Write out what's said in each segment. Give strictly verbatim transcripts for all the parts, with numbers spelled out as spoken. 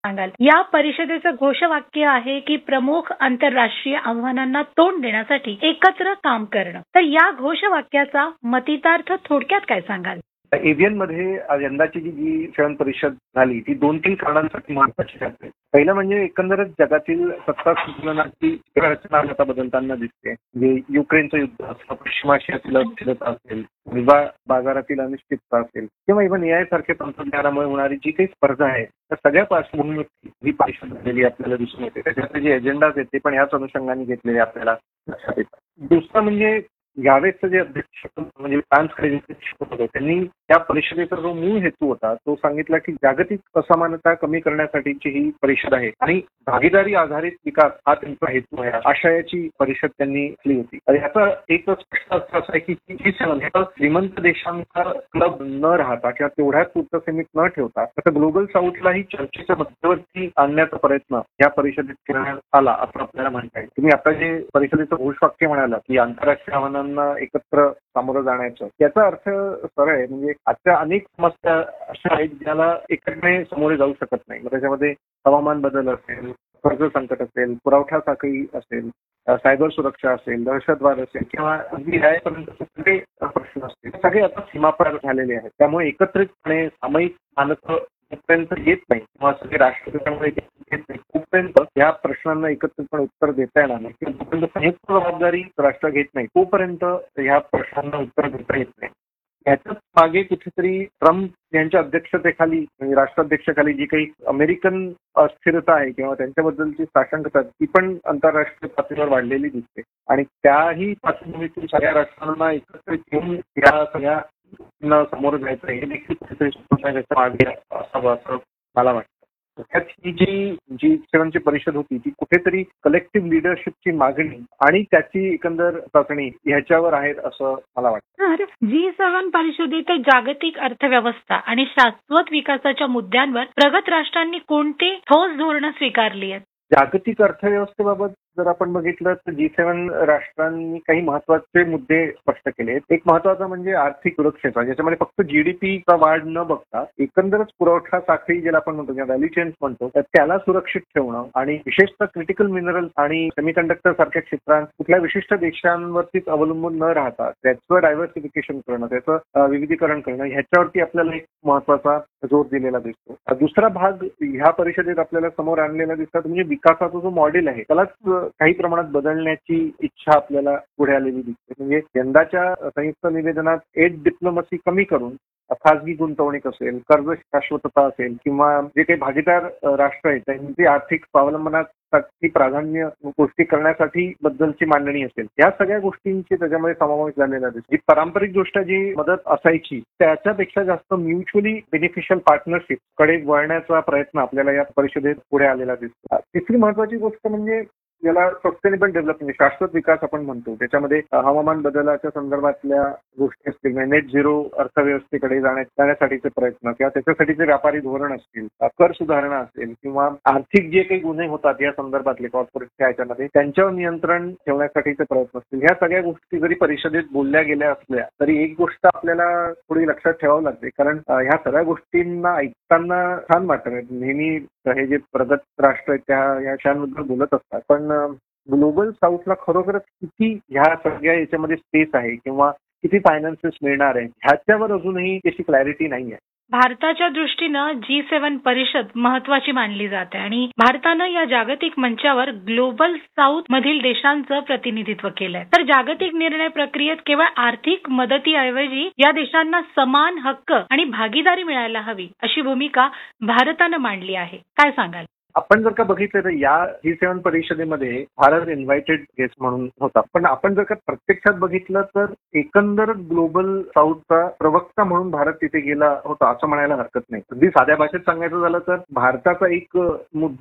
सांगाल? या परिषदेचं घोषवाक्य आहे की प्रमुख आंतरराष्ट्रीय आव्हानांना तोंड देण्यासाठी एकत्र काम करणं. तर या घोषवाक्याचा मतितार्थ थोडक्यात काय सांगाल? एव्हियन मध्ये यंदाची जी जी शहर परिषद झाली ती दोन तीन कारणांसाठी महत्वाची ठरते. पहिलं म्हणजे एकंदरच जगातील सत्ता संतुलनाची रचना आता बदलताना दिसते. म्हणजे युक्रेनचं युद्ध असेल, पश्चिम आशियातील अस्थिरता असेल, विवाह बाजारातील अनिश्चितता असेल किंवा इव्हन ए आय सारख्या तंत्रज्ञानामुळे होणारी जी काही स्पर्धा आहे त्या सगळ्या पार्श्वभूमीवरती ही परिषद झालेली आपल्याला दिसून येते. त्याच्यातले जे एजेंडाज आहेत ते पण याच अनुषंगाने घेतलेले आपल्याला लक्षात येतात. दुसरं म्हणजे यावेळेचं जे अध्यक्ष म्हणजे फ्रान्स होते त्यांनी या परिषदेचा जो मूळ हेतू होता तो सांगितला की जागतिक असमानता कमी करण्यासाठीची ही परिषद आहे आणि भागीदारी आधारित विकास हा त्यांचा हेतू आहे. आशयाची परिषद त्यांनी केली होती. याचा एक स्पष्ट अर्थ असा आहे की जी सेवन श्रीमंत देशांचा क्लब न राहता किंवा तेवढ्याच पुरतं सीमित न ठेवता तसं ग्लोबल साऊथलाही चर्चेच्या मध्यवर्ती आणण्याचा प्रयत्न या परिषदेत करण्यात आला असं आपल्याला म्हणता येईल. तुम्ही आता जे परिषदेचं घोषवाक्य म्हणाला की आंतरराष्ट्रीय आव्हानांना एकत्र सामोरं जाण्याचं याचा अर्थ सरळ आहे. म्हणजे आजच्या अनेक समस्या अशा आहेत ज्याला एकट्याने सामोरे जाऊ शकत नाही. त्याच्यामध्ये हवामान बदल असेल, कर्ज संकट असेल, पुरवठा साखळी असेल, सायबर सुरक्षा असेल, दहशतवाद असेल किंवा अगदी न्यायापर्यंत सगळे प्रश्न असतील सगळे आता सीमापार झालेले आहेत. त्यामुळे एकत्रितपणे सामायिक मानक कुठपर्यंत येत नाही किंवा सगळे राष्ट्रपतींमुळे येत नाही कुठपर्यंत या प्रश्नांना एकत्रितपणे उत्तर देता येणार नाही किंवा जोपर्यंत संयुक्त जबाबदारी राष्ट्र घेत नाही तोपर्यंत ह्या प्रश्नांना उत्तर देता येत नाही. याच्याच मागे कुठेतरी ट्रम्प यांच्या अध्यक्षतेखाली म्हणजे राष्ट्राध्यक्षाखाली जी काही अमेरिकन अस्थिरता आहे किंवा त्यांच्याबद्दलची साशंकता ती पण आंतरराष्ट्रीय पातळीवर वाढलेली दिसते आणि त्याही पार्श्वभूमीतून सगळ्या राष्ट्रांना एकत्रित घेऊन या सगळ्या समोर जायचं हे देखील कुठेतरी त्याच्या मागे असावं असं मला वाटतं. ही जी जी सेव्हनची परिषद होती ती कुठेतरी कलेक्टिव्ह लिडरशिपची मागणी आणि त्याची एकंदर चाचणी ह्याच्यावर आहेत असं मला वाटतं. तर जी सेव्हन परिषदेत जागतिक अर्थव्यवस्था आणि शाश्वत विकासाच्या मुद्द्यांवर प्रगत राष्ट्रांनी कोणती ठोस धोरणं स्वीकारली आहेत? जागतिक अर्थव्यवस्थेबाबत जर आपण बघितलं तर जी सेव्हन राष्ट्रांनी काही महत्वाचे मुद्दे स्पष्ट केले. एक महत्वाचा म्हणजे आर्थिक सुरक्षेचा, ज्याच्यामध्ये फक्त जीडीपीचा वाढ न बघता एकंदरच पुरवठा साखळी ज्याला आपण म्हणतो किंवा व्हॅल्यू चेन म्हणतो त्याला सुरक्षित ठेवणं आणि विशेषतः क्रिटिकल मिनरल आणि सेमीकंडक्टर सारख्या क्षेत्रांत कुठल्या विशिष्ट देशांवरतीच अवलंबून न राहता त्याचं डायव्हर्सिफिकेशन करणं, त्याचं विविधीकरण करणं ह्याच्यावरती आपल्याला एक महत्वाचा जोर दिलेला दिसतो. दुसरा भाग ह्या परिषदेत आपल्याला समोर आणलेला दिसतात म्हणजे विकासाचा जो मॉडेल आहे त्यालाच काही प्रमाणात बदलण्याची इच्छा आपल्याला पुढे आलेली दिसते. म्हणजे यंदाच्या संयुक्त निवेदनात एड डिप्लोमसी कमी करून खासगी गुंतवणूक असेल, कर्ज शाश्वतता असेल किंवा जे काही भागीदार राष्ट्र आहेत त्यांची आर्थिक स्वावलंबनासाठी प्राधान्य गोष्टी करण्यासाठी बद्दलची मांडणी असेल या सगळ्या गोष्टींची त्याच्यामध्ये समावेश झालेला दिसतो. जी पारंपरिक दृष्ट्या जी मदत असायची त्याच्यापेक्षा जास्त म्युच्युअली बेनिफिशियल पार्टनरशिप कडे वळण्याचा प्रयत्न आपल्याला या परिषदेत पुढे आलेला दिसतो. तिसरी महत्वाची गोष्ट म्हणजे याला सस्टेनेबल डेव्हलपमेंट शाश्वत विकास आपण म्हणतो. त्याच्यामध्ये हवामान बदलाच्या संदर्भातल्या गोष्टी असतील, नेट झिरो अर्थव्यवस्थेकडे जाण्या जाण्यासाठीचे प्रयत्न किंवा त्याच्यासाठीचे व्यापारी धोरण असतील, कर सुधारणा असेल किंवा आर्थिक जे काही गुन्हे होतात या संदर्भातले कॉर्पोरेटच्या ह्याच्यामध्ये त्यांच्यावर नियंत्रण ठेवण्यासाठीचे प्रयत्न असतील. ह्या सगळ्या गोष्टी जरी परिषदेत बोलल्या गेल्या असल्या तरी एक गोष्ट आपल्याला थोडी लक्षात ठेवावी लागते. कारण ह्या सगळ्या गोष्टींना ऐकताना छान वाटत. नेहमी हे जे प्रगत राष्ट्र आहेत त्या या विषयांबद्दल बोलत असतात पण ग्लोबल साऊथला खरोखरच किती ह्या सगळ्या याच्यामध्ये स्पेस आहे किंवा किती फायनान्सेस मिळणार आहे ह्याच्यावर अजूनही त्याची क्लॅरिटी नाही आहे. भारताच्या दृष्टीनं जी सेव्हन परिषद महत्वाची मानली जाते आणि भारतानं या जागतिक मंचावर ग्लोबल साऊथ मधील देशांचं प्रतिनिधित्व केलंय. तर जागतिक निर्णय प्रक्रियेत केवळ आर्थिक मदतीऐवजी या देशांना समान हक्क आणि भागीदारी मिळायला हवी अशी भूमिका भारतानं मांडली आहे. काय सांगाल? आपण जर का बघितलं तर या जी सेव्हन परिषदेमध्ये भारत इन्व्हायटेड गेस्ट म्हणून होता. पण आपण जर का प्रत्यक्षात बघितलं तर एकंदर ग्लोबल साऊथचा प्रवक्ता म्हणून भारत तिथे गेला होता असं म्हणायला हरकत नाही. अगदी साध्या भाषेत सांगायचं झालं तर भारताचा एक मुद्दा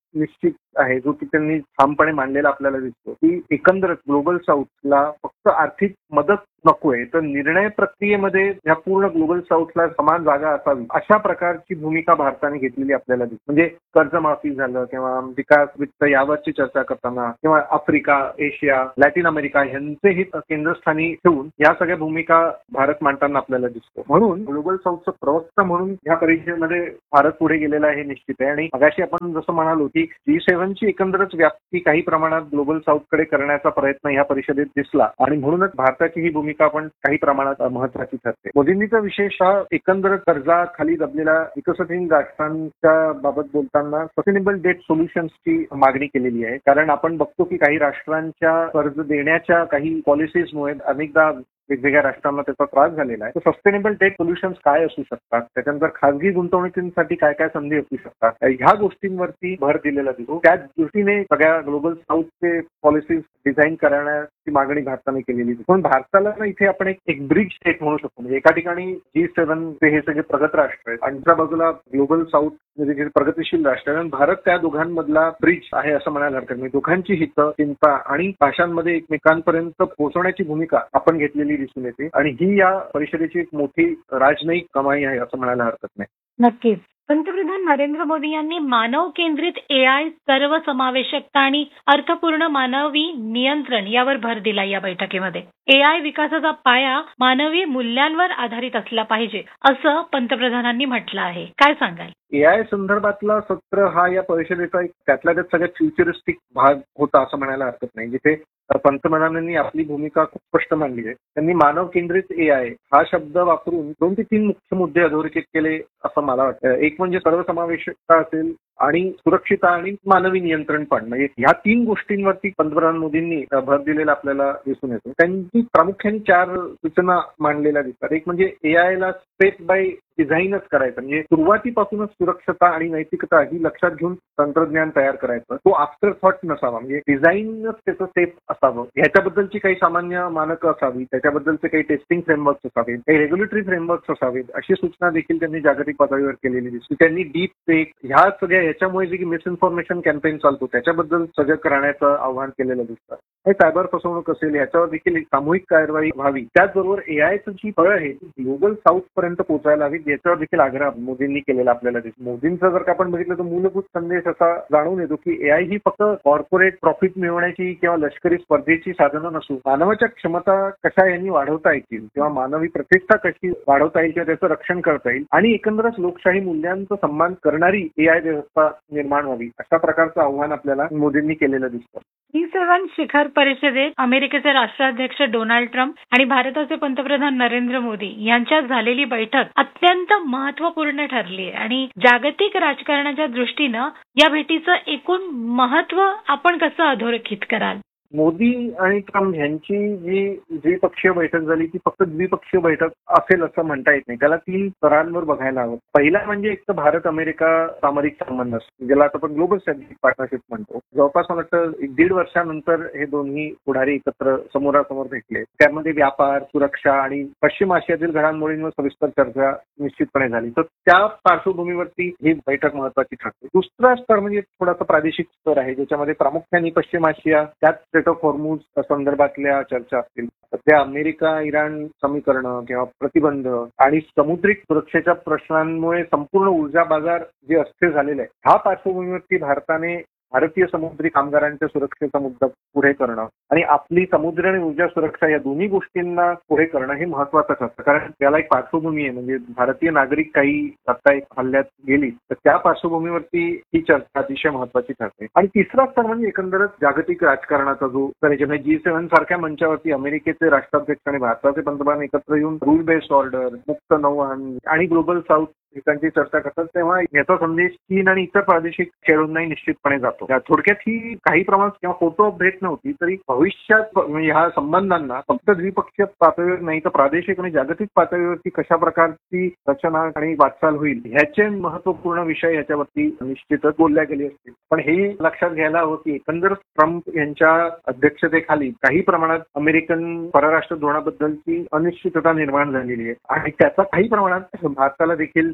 निश्चित आहे जो की त्यांनी ठामपणे मांडलेला आपल्याला दिसतो की एकंदरच ग्लोबल साऊथला फक्त आर्थिक मदत नकोय तर निर्णय प्रक्रियेमध्ये ह्या पूर्ण ग्लोबल साऊथला समान जागा असावी अशा प्रकारची भूमिका भारताने घेतलेली आपल्याला दिसते. म्हणजे कर्जमाफी झालं किंवा विकास वित्त यावरची चर्चा करताना किंवा आफ्रिका, एशिया, लॅटिन अमेरिका यांचे हित केंद्रस्थानी ठेवून या सगळ्या भूमिका भारत मांडताना आपल्याला दिसतो. म्हणून ग्लोबल साऊथचं प्रवक्ता म्हणून ह्या परिषदेमध्ये भारत पुढे गेलेला आहे निश्चित आहे. आणि मगाशी आपण जसं म्हणालो की जी सेव्हनची एकंदरच व्याप्ती काही प्रमाणात ग्लोबल साऊथकडे करण्याचा प्रयत्न या परिषदेत दिसला आणि म्हणूनच भारताची ही भूमिका पण काही प्रमाणात महत्वाची ठरते. मोदींनीचा विशेष हा एकंदरच कर्जाखाली दबलेल्या विकसनशील राष्ट्रांच्या बाबत बोलताना सस्टेनेबल डेट सोल्युशन्सची मागणी केलेली आहे. कारण आपण बघतो की काही राष्ट्रांच्या कर्ज देण्याच्या काही पॉलिसीजमुळे अनेकदा वेगवेगळ्या राष्ट्रांना त्याचा त्रास झालेला आहे. तर सस्टेनेबल डेट सोल्युशन्स काय असू शकतात, त्याच्यानंतर खासगी गुंतवणुकीसाठी काय काय संधी असू शकतात, ह्या गोष्टींवरती भर दिलेला दिसतो. त्या दृष्टीने सगळ्या ग्लोबल साऊथचे पॉलिसीज डिझाईन करण्याची मागणी भारताने केलेली आहे. पण भारताला ना इथे आपण एक एक ब्रिज स्टेट म्हणू शकतो. म्हणजे एका ठिकाणी जी सेव्हन ते हे सगळे प्रगत राष्ट्र आहेत आणि दुसऱ्या बाजूला ग्लोबल साऊथ म्हणजे जे प्रगतीशील राष्ट्र आहे. भारत त्या दोघांमधला ब्रिज आहे असं म्हणायला हरकत नाही. दोघांची हितं, चिंता आणि भाषांमध्ये एकमेकांपर्यंत पोहोचवण्याची भूमिका आपण घेतलेली दिसून येते आणि ही या परिषदेची एक मोठी राजनयिक कमाई आहे असं म्हणायला हरकत नाही. नक्कीच. पंतप्रधान नरेंद्र मोदी यांनी मानव केंद्रित एआय, सर्व समावेशकता आणि अर्थपूर्ण मानवी नियंत्रण यावर भर दिला या बैठकीमध्ये. एआय विकासाचा पाया मानवी मूल्यांवर आधारित असला पाहिजे असं पंतप्रधानांनी म्हटलं आहे. काय सांगाल? एआय संदर्भातला सत्र हा या परिषदेचा एक त्यातल्या त्यात सगळ्यात फ्युचरिस्टिक भाग होता असं म्हणायला हरकत नाही. जिथे पंतप्रधानांनी आपली भूमिका खूप स्पष्ट मांडली आहे. त्यांनी मानव केंद्रित एआय हा शब्द वापरून दोन ते तीन मुख्य मुद्दे अधोरेखित केले असं मला वाटतं. एक म्हणजे सर्वसमावेशकता असेल आणि सुरक्षितता आणि मानवी नियंत्रण पण. म्हणजे ह्या तीन गोष्टींवरती पंतप्रधान मोदींनी भर दिलेला आपल्याला दिसून येतो. त्यांनी प्रामुख्याने चार सूचना मांडलेल्या दिसतात. एक म्हणजे एआयला स्टेप बाय डिझाईनच करायचं. म्हणजे सुरुवातीपासूनच सुरक्षता आणि नैतिकता ही लक्षात घेऊन तंत्रज्ञान तयार करायचं. तो आफ्टर थॉट नसावा. म्हणजे डिझाईनच त्याचं स्टेप असावं. ह्याच्याबद्दलची काही सामान्य मानकं असावी, त्याच्याबद्दलचे काही टेस्टिंग फ्रेमवर्क्स असावेत, काही रेग्युलेटरी फ्रेमवर्क्स असावेत, अशी सूचना देखील त्यांनी जागतिक पातळीवर केलेली दिसते. त्यांनी डीप फेक ह्या सगळ्या याच्यामुळे जे मिसइन्फॉर्मेशन कॅम्पेन चालतो त्याच्याबद्दल सजग राहण्याचं आव्हान केलेलं दिसतं. सायबर फसवणूक असेल याच्यावर देखील सामूहिक कारवाई व्हावी. त्याचबरोबर एआयचं जी फळं आहे ती ग्लोबल साऊथ पर्यंत पोहोचायला हवी याच्यावर देखील आग्रह मोदींनी केलेला आपल्याला दिसतो. मोदींचा जर का आपण बघितलं तर मूलभूत संदेश असा जाणून येतो की एआय ही फक्त कॉर्पोरेट प्रॉफिट मिळवण्याची किंवा लष्करी स्पर्धेची साधनं नसून मानवाच्या क्षमता कशा यांनी वाढवता येतील किंवा मानवी प्रतिष्ठा कशी वाढवता येईल किंवा त्याचं रक्षण करता येईल आणि एकंदरच लोकशाही मूल्यांचा सन्मान करणारी एआय व्यवस्था निर्माण व्हावी अशा प्रकारचं आव्हान आपल्याला मोदींनी केलेलं दिसतं. जी सेव्हन शिखर परिषदेत अमेरिकेचे राष्ट्राध्यक्ष डोनाल्ड ट्रम्प आणि भारताचे पंतप्रधान नरेंद्र मोदी यांच्यात झालेली बैठक अत्यंत महत्त्वपूर्ण ठरली आहे आणि जागतिक राजकारणाच्या दृष्टीनं या भेटीचं एकूण महत्त्व आपण कसं अधोरेखित कराल? मोदी आणि ट्रम्प यांची जी द्विपक्षीय बैठक झाली ती फक्त द्विपक्षीय बैठक असेल असं म्हणता येत नाही. त्याला तीन स्तरांवर बघायला हवं. पहिला म्हणजे एक तर भारत अमेरिका सामरिक संबंध असतो ज्याला आपण ग्लोबल स्ट्रॅटेजिक पार्टनरशिप म्हणतो. जवळपास मला वाटतं एक दीड वर्षानंतर हे दोन्ही पुढारी एकत्र समोरासमोर भेटले. त्यामध्ये व्यापार, सुरक्षा आणि पश्चिम आशियातील घडामोडींवर सविस्तर चर्चा निश्चितपणे झाली. तर त्या पार्श्वभूमीवरती ही बैठक महत्वाची ठरते. दुसरा स्तर म्हणजे थोडासा प्रादेशिक स्तर आहे ज्याच्यामध्ये प्रामुख्याने पश्चिम आशिया त्यात ऑफ हॉर्मुझ संदर्भातल्या चर्चा असतील. सध्या अमेरिका इराण समीकरणं किंवा प्रतिबंध आणि समुद्रिक सुरक्षेच्या प्रश्नांमुळे संपूर्ण ऊर्जा बाजार जे अस्थिर झालेले आहे ह्या पार्श्वभूमीवरती भारताने भारतीय समुद्री कामगारांच्या सुरक्षेचा मुद्दा पुढे करणं आणि आपली समुद्र आणि ऊर्जा सुरक्षा या दोन्ही गोष्टींना पुढे करणं हे महत्वाचं ठरतं. कारण त्याला एक पार्श्वभूमी आहे. म्हणजे भारतीय नागरिक काही आता एक हल्ल्यात गेली तर त्या पार्श्वभूमीवरती ही चर्चा अतिशय महत्वाची ठरते. आणि तिसरा स्तर म्हणजे एकंदरच जागतिक राजकारणाचा जो म्हणजे जी सेव्हन सारख्या मंचावरती अमेरिकेचे राष्ट्राध्यक्ष आणि भारताचे पंतप्रधान एकत्र येऊन रूल बेस्ड ऑर्डर, मुक्त नौवहन आणि ग्लोबल साऊथ ठिकाणची चर्चा करतात तेव्हा याचा संदेश चीन आणि इतर प्रादेशिक खेळूंनाही निश्चितपणे जातो. थोडक्यात ही काही प्रमाणात किंवा फोटो ऑफ भेट नव्हती तरी भविष्यात म्हणजे ह्या संबंधांना फक्त द्विपक्षीय पातळीवर नाही तर प्रादेशिक आणि जागतिक पातळीवरती कशा प्रकारची रचना आणि वाटचाल होईल ह्याचे महत्वपूर्ण विषय याच्यावरती निश्चितच बोलल्या गेले असतील. पण हे लक्षात घ्यायला हवं की एकंदर ट्रम्प यांच्या अध्यक्षतेखाली काही प्रमाणात अमेरिकन परराष्ट्र धोरणाबद्दलची अनिश्चितता निर्माण झालेली आहे आणि त्याचा काही प्रमाणात भारताला देखील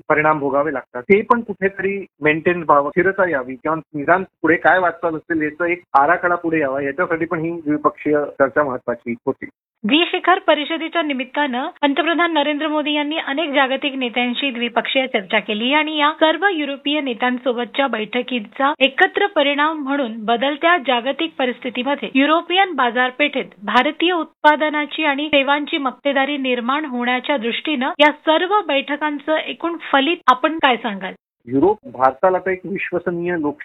परिणाम भोगावे लागतात ते पण कुठेतरी मेंटेन व्हावं, स्थिरता यावी किंवा निदान पुढे काय वाटचाल असेल याचा एक आराखडा पुढे यावा, याच्यासाठी पण ही द्विपक्षीय चर्चा महत्वाची होती. जी शिखर परिषदेच्या निमित्तानं पंतप्रधान नरेंद्र मोदी यांनी अनेक जागतिक नेत्यांशी द्विपक्षीय चर्चा केली आणि या सर्व युरोपीय नेत्यांसोबतच्या बैठकीचा एकत्र परिणाम म्हणून बदलत्या जागतिक परिस्थितीमध्ये युरोपियन बाजारपेठेत भारतीय उत्पादनाची आणि सेवांची मक्तेदारी निर्माण होण्याच्या दृष्टीनं या सर्व बैठकांचं एकूण फलित आपण काय सांगाल? युरोप भारताला तर एक विश्वसनीय लोक